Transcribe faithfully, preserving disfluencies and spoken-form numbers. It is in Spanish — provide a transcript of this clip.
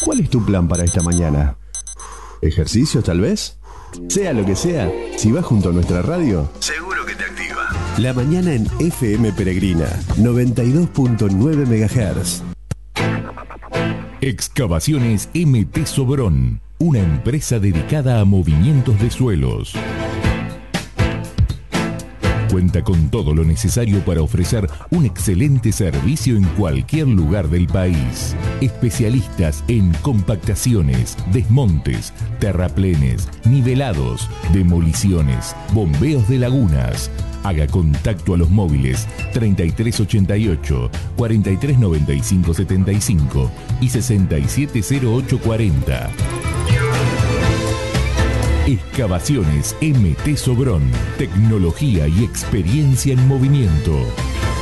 ¿Cuál es tu plan para esta mañana? ¿Ejercicio tal vez? Sea lo que sea, si vas junto a nuestra radio, seguro que te activa. La mañana en F M Peregrina, noventa y dos punto nueve megahertz. Excavaciones M T Sobrón, una empresa dedicada a movimientos de suelos. Cuenta con todo lo necesario para ofrecer un excelente servicio en cualquier lugar del país. Especialistas en compactaciones, desmontes, terraplenes, nivelados, demoliciones, bombeos de lagunas. Haga contacto a los móviles treinta y tres ochenta y ocho, cuarenta y tres noventa y cinco setenta y cinco y sesenta y siete cero ocho cuarenta. Excavaciones M T Sobrón. Tecnología y experiencia en movimiento.